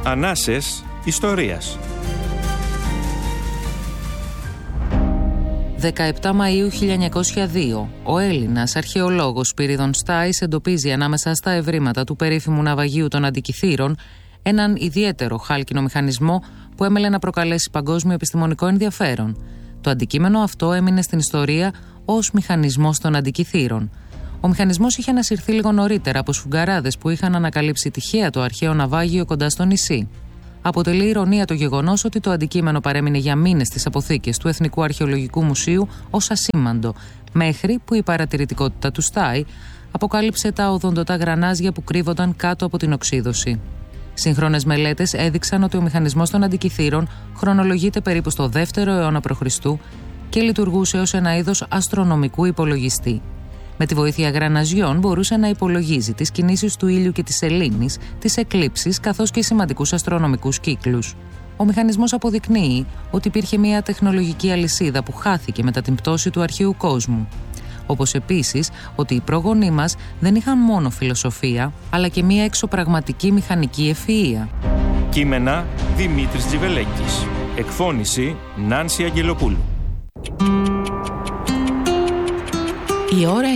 Ανάσες ιστορίας. 17 Μαΐου 1902, ο Έλληνας αρχαιολόγος Σπύριδων Στάης εντοπίζει ανάμεσα στα ευρήματα του περίφημου ναυαγίου των Αντικιθήρων έναν ιδιαίτερο χάλκινο μηχανισμό που έμελε να προκαλέσει παγκόσμιο επιστημονικό ενδιαφέρον. Το αντικείμενο αυτό έμεινε στην ιστορία ως μηχανισμός των Αντικιθήρων. Ο μηχανισμός είχε ανασυρθεί λίγο νωρίτερα από σφουγγαράδες που είχαν ανακαλύψει τυχαία το αρχαίο ναυάγιο κοντά στο νησί. Αποτελεί ηρωνία το γεγονός ότι το αντικείμενο παρέμεινε για μήνες στις αποθήκες του Εθνικού Αρχαιολογικού Μουσείου ως ασήμαντο, μέχρι που η παρατηρητικότητα του Στάι αποκάλυψε τα οδοντωτά γρανάζια που κρύβονταν κάτω από την οξύδωση. Σύγχρονες μελέτες έδειξαν ότι ο μηχανισμός των Αντικιθήρων χρονολογείται περίπου στο 2ο αιώνα π.Χ. και λειτουργούσε ως ένα είδος αστρονομικού υπολογιστή. Με τη βοήθεια γραναζιών μπορούσε να υπολογίζει τις κινήσεις του ήλιου και της σελήνης, τις εκλήψεις καθώς και σημαντικούς αστρονομικούς κύκλους. Ο μηχανισμός αποδεικνύει ότι υπήρχε μια τεχνολογική αλυσίδα που χάθηκε μετά την πτώση του αρχαίου κόσμου. Όπως επίσης ότι οι πρόγονοί μας δεν είχαν μόνο φιλοσοφία, αλλά και μια εξωπραγματική μηχανική ευφυΐα. Κείμενα Δημήτρης Τζιβελέκης. Εκφώνηση Νάνση Αγγελοπούλου. Η ώρα